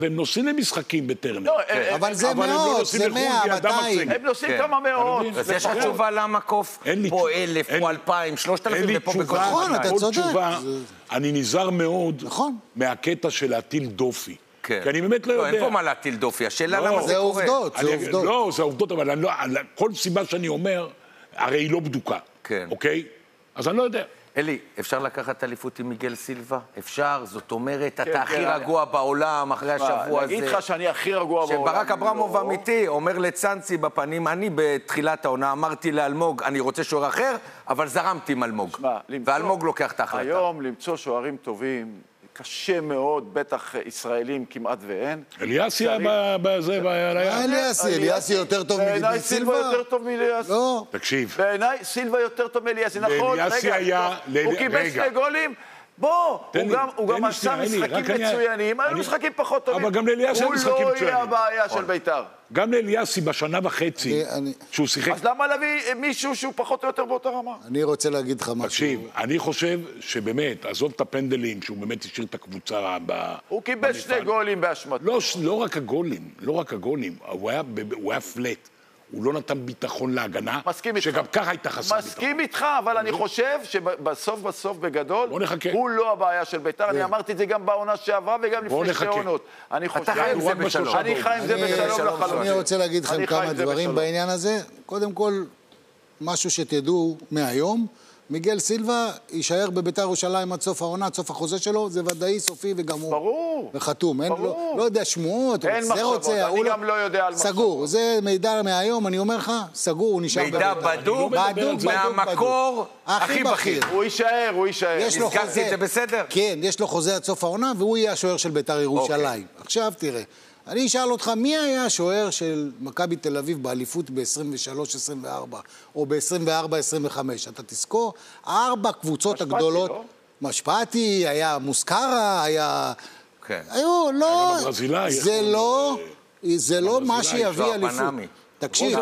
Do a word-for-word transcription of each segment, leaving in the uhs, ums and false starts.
והם נוסעים למשחקים בטרנר. אבל זה מאות, זה מאה, מאתיים. הם נוסעים כמה מאות. אז יש לך תשובה למה קוף פה אלף, פה אלפיים, שלושת אלפים ופה בכל נכון, אתה צודק. אני נזהר מאוד מהקטע של להטיל דופי. כי אני באמת לא יודע. אין פה מה להטיל דופי, השאלה למה זה קורה. זה עובדות, זה עובדות. לא, זה עובדות, אבל כל סיבה שאני אומר, הרי היא לא בדוקה. אוקיי? אז אני לא יודע. אלי, אפשר לקחת אליפות עם מיגל סילבה? אפשר, זאת אומרת, אתה הכי רגוע בעולם אחרי השבוע הזה. להגיד לך שאני הכי רגוע בעולם. שברק אברמוב אמיתי אומר לצאנצי בפנים, אני בתחילת העונה אמרתי לאלמוג, אני רוצה שוער אחר, אבל זרמתי עם אלמוג. ואלמוג לוקח את ההחלטה. היום למצוא שוערים טובים, קשה מאוד, בטח ישראלים כמעט ואין. אליאסי היה בזה, מה אליאסי? אליאסי יותר טוב ממיגל סילבה? בעיניי סילבה יותר טוב מאליאסי. לא. תקשיב. בעיניי סילבה יותר טוב מאליאסי, נכון? אליאסי היה... הוא קיבל שני גולים. בוא, הוא גם עשה משחקים מצוינים, היו משחקים פחות טובים. אבל גם לאליאסי הוא משחקים מצוינים. לא יהיה הבעיה של בית"ר. גם לאליאסי בשנה וחצי, שהוא שיחק... אז למה להביא מישהו שהוא פחות או יותר באותה רמה? אני רוצה להגיד לך משהו. תקשיב, אני חושב שבאמת, עזוב את הפנדלים, שהוא באמת השאיר את הקבוצה ב... הוא קיבל שני גולים באשמתו. לא, לא רק הגולים, לא רק הגולים, הוא היה פלט. הוא לא נתן ביטחון להגנה, שגם ככה הייתה חסר ביטחון. מסכים איתך, אבל אני חושב שבסוף בסוף בגדול, בוא נחכה. הוא לא הבעיה של בית"ר. אני אמרתי את זה גם בעונה שעברה וגם לפני שתי עונות. אני חושב... אני חי עם זה בשלום לחלוטין. אני רוצה להגיד לכם כמה דברים בעניין הזה. קודם כל, משהו שתדעו מהיום, מיגל סילבה יישאר בבית"ר ירושלים עד סוף העונה, עד סוף החוזה שלו, זה ודאי סופי וגם הוא. ברור. וחתום. ברור. לא יודע שמועות, אין מחשבות, אני גם לא יודע על מחשבות. סגור, זה מידע מהיום, אני אומר לך, סגור, הוא נשאר בבית"ר. מידע בדוק, מהמקור הכי בכיר. הוא יישאר, הוא יישאר. נזכרתי את זה בסדר? כן, יש לו חוזה עד סוף העונה, והוא יהיה השוער של בית"ר ירושלים. עכשיו תראה. אני אשאל אותך, מי היה השוער של מכבי תל אביב באליפות ב-עשרים ושלוש עשרים וארבע או ב-עשרים וארבע עשרים וחמש? אתה תזכור, ארבע קבוצות הגדולות, משפטי, היה מוסקרה, היה... היו, לא, זה לא, זה לא מה שיביא אליפות. תקשיב.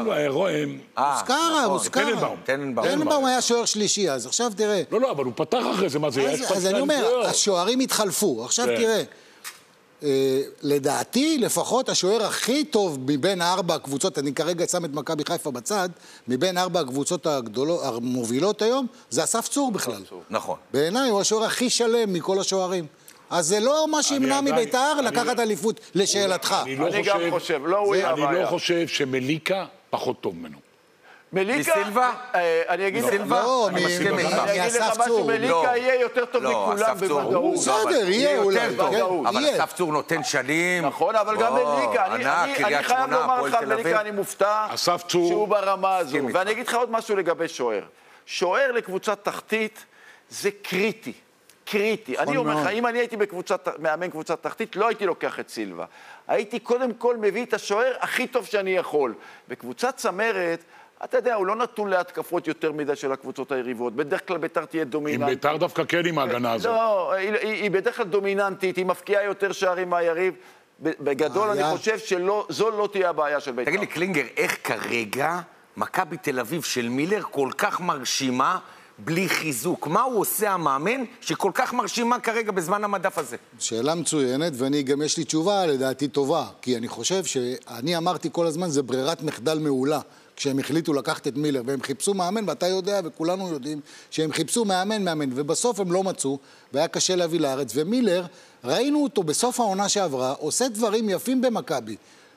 מוסקרה, מוסקרה. טננבאום היה שוער שלישי, אז עכשיו תראה. לא, לא, אבל הוא פתח אחרי זה, מה זה? אז אני אומר, השוערים התחלפו, עכשיו תראה. לדעתי, לפחות השוער הכי טוב מבין ארבע הקבוצות, אני כרגע שם את מכבי חיפה בצד, מבין ארבע הקבוצות הגדולות, המובילות היום, זה אסף צור בכלל. נכון. בעיניי הוא השוער הכי שלם מכל השוערים. אז זה לא מה שימנע מבית"ר לקחת אליפות, לשאלתך. אני גם חושב, לא הוא יהיה הבעיה. אני לא חושב שמליקה פחות טוב ממנו. מליקה? מסילבה? אני אגיד לך... לא, אני אגיד לך משהו, מליקה יהיה יותר טוב מכולם בוודאות. בסדר, יהיה אולי. אבל אסף צור נותן שנים. נכון, אבל גם מליקה. אני חייב לומר לך, מליקה, אני מופתע שהוא ברמה הזו. ואני אגיד לך עוד משהו לגבי שוער. שוער לקבוצת תחתית זה קריטי. קריטי. אני אומר לך, אם אני הייתי מאמן קבוצת תחתית, לא הייתי לוקח את סילבה. הייתי קודם כל מביא את השוער הכי טוב שאני יכול. בקבוצת צמרת, אתה יודע, הוא לא נתון להתקפות יותר מדי של הקבוצות היריבות. בדרך כלל בית"ר תהיה דומיננטית. עם בית"ר דווקא כן עם ההגנה הזאת. לא, היא בדרך כלל דומיננטית, היא מפקיעה יותר שערים מהיריב. בגדול אני חושב שזו לא תהיה הבעיה של בית"ר. תגיד לי, קלינגר, איך כרגע מכבי תל אביב של מילר כל כך מרשימה בלי חיזוק? מה הוא עושה המאמן שכל כך מרשימה כרגע בזמן המדף הזה? שאלה מצוינת, ואני גם יש לי תשובה לדעתי טובה, כי אני חושב שאני אמרתי כל הזמן, זה ברירת מחדל מעולה. כשהם החליטו לקחת את מילר, והם חיפשו מאמן, ואתה יודע, וכולנו יודעים, שהם חיפשו מאמן, מאמן, ובסוף הם לא מצאו, והיה קשה להביא לארץ, ומילר, ראינו אותו בסוף העונה שעברה, עושה דברים יפים במכבי.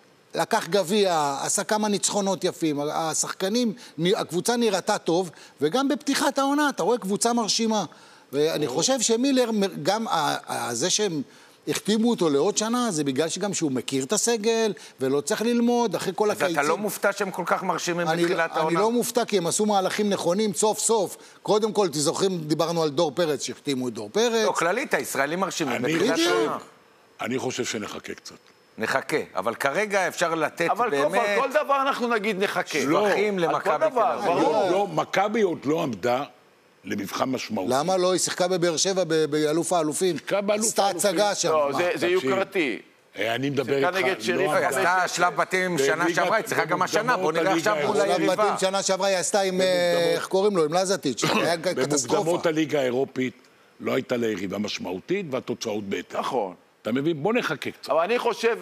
לקח גביע, עשה כמה ניצחונות יפים, השחקנים, הקבוצה נראתה טוב, וגם בפתיחת העונה, אתה רואה קבוצה מרשימה. ואני חושב שמילר, גם זה שהם החתימו אותו לעוד שנה, זה בגלל שגם שהוא מכיר את הסגל, ולא צריך ללמוד, אחרי כל הקייצים. אז אתה לא מופתע שהם כל כך מרשימים בתחילת העונה? אני לא מופתע, כי הם עשו מהלכים נכונים, סוף סוף. קודם כל, תזוכרים, דיברנו על דור פרץ, שהחתימו את דור פרץ. לא, כללית, הישראלים מרשימים בתחילת העונה. אני חושב שנחכה קצת. נחכה, אבל כרגע אפשר לתת אבל באמת... אבל כל דבר אנחנו נגיד נחכה. שבחים למכבי תל אביב. לא, מכבי עוד לא עמדה למבחן משמעותי. למה לא? היא שיחקה בבאר שבע באלוף האלופים. עשתה הצגה שם. לא, זה יוקרתי. אני מדבר איתך... היא עשתה שלב בתים שנה שעברה, היא צריכה גם השנה, בוא נראה עכשיו מול היריבה. שלב בתים שנה שעברה היא עשתה עם, איך קוראים לו, עם לזטיץ'. היה קטסטרופה. במוקדמות הליגה האירופית לא הייתה ליריבה משמעותית, והתוצאות בהתאם. נכון. אתה מבין? בוא נחכה קצת. אבל אני חושב,